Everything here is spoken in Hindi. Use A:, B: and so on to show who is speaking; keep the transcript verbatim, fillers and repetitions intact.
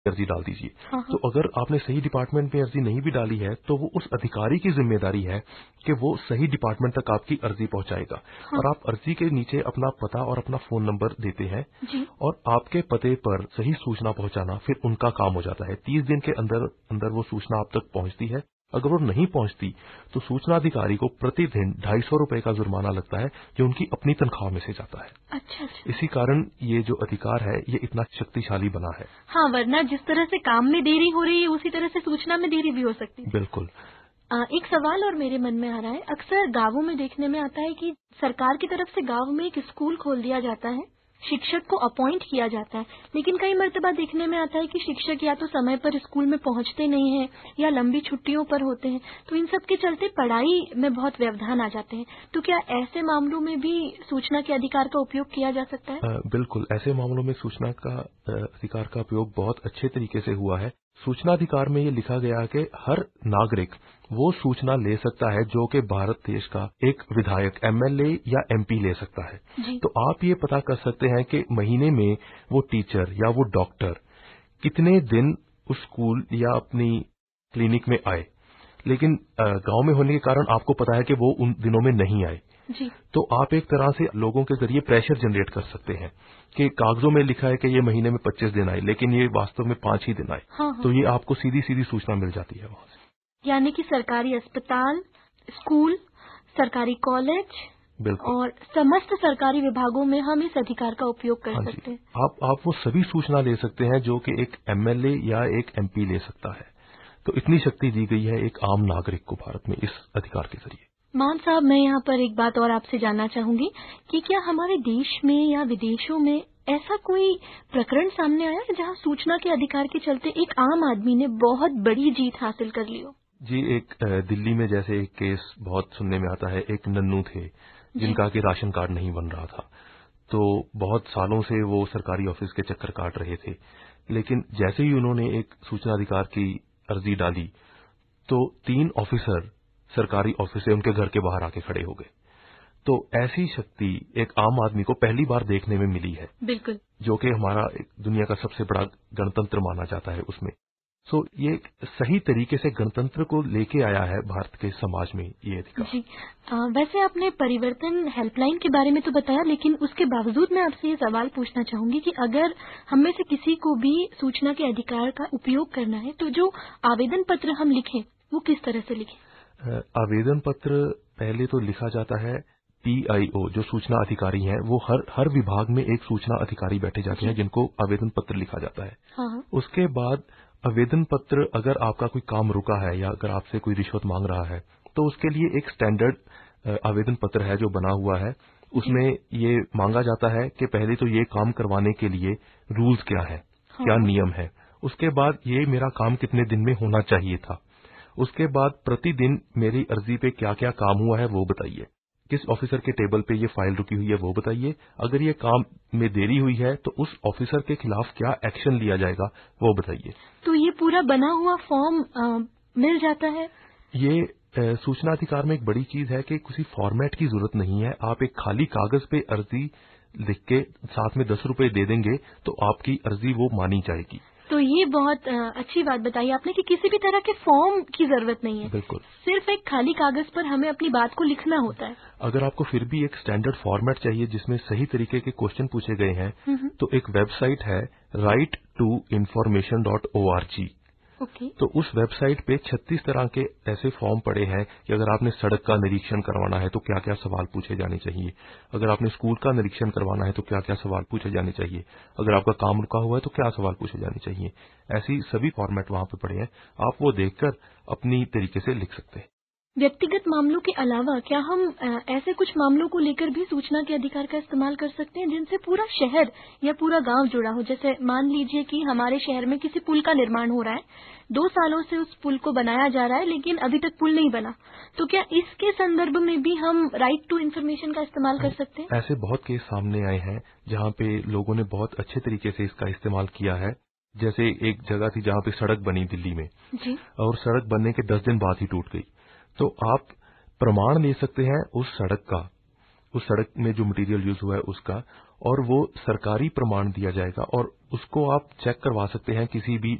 A: अर्जी डाल दीजिए।
B: हाँ
A: तो
B: हाँ।
A: अगर आपने सही डिपार्टमेंट में अर्जी नहीं भी डाली है तो वो उस अधिकारी की जिम्मेदारी है कि वो सही डिपार्टमेंट तक आपकी अर्जी पहुंचाएगा।
B: हाँ
A: और आप अर्जी के नीचे अपना पता और अपना फोन नंबर देते हैं
B: जी।
A: और आपके पते पर सही सूचना पहुंचाना फिर उनका काम हो जाता है। तीस दिन के अंदर अंदर वो सूचना आप तक पहुंचती है। अगर वो नहीं पहुंचती तो सूचना अधिकारी को प्रतिदिन ढाई सौ रुपए का जुर्माना लगता है जो उनकी अपनी तनख्वाह में से जाता है।
B: अच्छा अच्छा।
A: इसी कारण ये जो अधिकार है ये इतना शक्तिशाली बना है।
B: हाँ, वरना जिस तरह से काम में देरी हो रही है उसी तरह से सूचना में देरी भी हो सकती है।
A: बिल्कुल।
B: आ, एक सवाल और मेरे मन में आ रहा है, अक्सर गांवों में देखने में आता है कि सरकार की तरफ से गांव में एक स्कूल खोल दिया जाता है, शिक्षक को अपॉइंट किया जाता है, लेकिन कई मर्तबा देखने में आता है कि शिक्षक या तो समय पर स्कूल में पहुंचते नहीं हैं या लंबी छुट्टियों पर होते हैं, तो इन सब के चलते पढ़ाई में बहुत व्यवधान आ जाते हैं। तो क्या ऐसे मामलों में भी सूचना के अधिकार का उपयोग किया जा सकता है?
A: आ, बिल्कुल, ऐसे मामलों में सूचना का आ, अधिकार का उपयोग बहुत अच्छे तरीके से हुआ है। सूचना अधिकार में ये लिखा गया है कि हर नागरिक वो सूचना ले सकता है जो कि भारत देश का एक विधायक, एमएलए या एमपी ले सकता है।
B: जी।
A: तो आप ये पता कर सकते हैं कि महीने में वो टीचर या वो डॉक्टर कितने दिन उस स्कूल या अपनी क्लिनिक में आए, लेकिन गांव में होने के कारण आपको पता है कि वो उन दिनों में नहीं आए।
B: जी।
A: तो आप एक तरह से लोगों के जरिए प्रेशर जनरेट कर सकते हैं कि कागजों में लिखा है कि ये महीने में पच्चीस दिन आए, लेकिन ये वास्तव में पांच ही दिन आए।
B: हाँ हाँ।
A: तो ये आपको सीधी सीधी सूचना मिल जाती है वहां से।
B: यानी कि सरकारी अस्पताल, स्कूल, सरकारी कॉलेज
A: बिल्कुल।
B: और समस्त सरकारी विभागों में हम इस अधिकार का उपयोग कर
A: हाँ जी,
B: सकते हैं।
A: आप आप वो सभी सूचना ले सकते हैं जो कि एक एमएलए या एक एमपी ले सकता है। तो इतनी शक्ति दी गई है एक आम नागरिक को भारत में इस अधिकार के जरिए।
B: मान साहब, मैं यहाँ पर एक बात और आपसे जानना चाहूंगी कि क्या हमारे देश में या विदेशों में ऐसा कोई प्रकरण सामने आया है जहाँ सूचना के अधिकार के चलते एक आम आदमी ने बहुत बड़ी जीत हासिल कर ली हो?
A: जी, एक दिल्ली में जैसे एक केस बहुत सुनने में आता है। एक नन्नू थे जिनका कि राशन कार्ड नहीं बन रहा था, तो बहुत सालों से वो सरकारी ऑफिस के चक्कर काट रहे थे, लेकिन जैसे ही उन्होंने एक सूचना अधिकार की अर्जी डाली तो तीन ऑफिसर सरकारी ऑफिस से उनके घर के बाहर आके खड़े हो गए। तो ऐसी शक्ति एक आम आदमी को पहली बार देखने में मिली है।
B: बिल्कुल।
A: जो कि हमारा दुनिया का सबसे बड़ा गणतंत्र माना जाता है उसमें। सो so, ये सही तरीके से गणतंत्र को लेके आया है भारत के समाज में ये अधिकार।
B: जी। आ, वैसे आपने परिवर्तन हेल्पलाइन के बारे में तो बताया, लेकिन उसके बावजूद मैं आपसे ये सवाल पूछना चाहूंगी कि अगर हम में से किसी को भी सूचना के अधिकार का उपयोग करना है तो जो आवेदन पत्र हम लिखें वो किस तरह से लिखें?
A: आवेदन पत्र पहले तो लिखा जाता है पीआईओ, जो सूचना अधिकारी हैं, वो हर हर विभाग में एक सूचना अधिकारी बैठे जाते हैं जिनको आवेदन पत्र लिखा जाता है।
B: हाँ।
A: उसके बाद आवेदन पत्र, अगर आपका कोई काम रुका है या अगर आपसे कोई रिश्वत मांग रहा है तो उसके लिए एक स्टैंडर्ड आवेदन पत्र है जो बना हुआ है। उसमें ये मांगा जाता है कि पहले तो ये काम करवाने के लिए रूल्स क्या है,
B: हाँ।
A: क्या नियम है। उसके बाद ये मेरा काम कितने दिन में होना चाहिए था। उसके बाद प्रतिदिन मेरी अर्जी पे क्या क्या काम हुआ है वो बताइए। किस ऑफिसर के टेबल पे ये फाइल रुकी हुई है वो बताइए। अगर ये काम में देरी हुई है तो उस ऑफिसर के खिलाफ क्या एक्शन लिया जाएगा वो बताइए।
B: तो ये पूरा बना हुआ फॉर्म आ, मिल जाता है?
A: ये आ, सूचना अधिकार में एक बड़ी चीज है कि किसी फॉर्मेट की जरूरत नहीं है। आप एक खाली कागज पे अर्जी लिख के साथ में दस रुपए दे देंगे तो आपकी अर्जी वो मानी जाएगी।
B: तो ये बहुत अच्छी बात बताई आपने कि किसी भी तरह के फॉर्म की जरूरत नहीं है।
A: बिल्कुल।
B: सिर्फ एक खाली कागज पर हमें अपनी बात को लिखना होता है।
A: अगर आपको फिर भी एक स्टैंडर्ड फॉर्मेट चाहिए जिसमें सही तरीके के क्वेश्चन पूछे गए हैं तो एक वेबसाइट है right to information dot O R G.
B: Okay.
A: तो उस वेबसाइट पे छत्तीस तरह के ऐसे फॉर्म पड़े हैं कि अगर आपने सड़क का निरीक्षण करवाना है तो क्या क्या सवाल पूछे जाने चाहिए, अगर आपने स्कूल का निरीक्षण करवाना है तो क्या क्या सवाल पूछे जाने चाहिए, अगर आपका काम रुका हुआ है तो क्या सवाल पूछे जाने चाहिए। ऐसी सभी फॉर्मेट वहां पे पड़े हैं, आप वो देखकर अपनी तरीके से लिख सकते हैं।
B: व्यक्तिगत मामलों के अलावा क्या हम ऐसे कुछ मामलों को लेकर भी सूचना के अधिकार का इस्तेमाल कर सकते हैं जिनसे पूरा शहर या पूरा गांव जुड़ा हो? जैसे मान लीजिए कि हमारे शहर में किसी पुल का निर्माण हो रहा है, दो सालों से उस पुल को बनाया जा रहा है लेकिन अभी तक पुल नहीं बना, तो क्या इसके संदर्भ में भी हम राइट टू इन्फॉर्मेशन का इस्तेमाल कर सकते हैं?
A: ऐसे बहुत केस सामने आए हैं जहाँ पे लोगों ने बहुत अच्छे तरीके से इसका इस्तेमाल किया है। जैसे एक जगह थी जहाँ पे सड़क बनी दिल्ली में
B: जी।
A: और सड़क बनने के दस दिन बाद ही टूट गई। तो आप प्रमाण ले सकते हैं उस सड़क का उस सड़क में जो मटेरियल यूज हुआ है उसका, और वो सरकारी प्रमाण दिया जाएगा और उसको आप चेक करवा सकते हैं किसी भी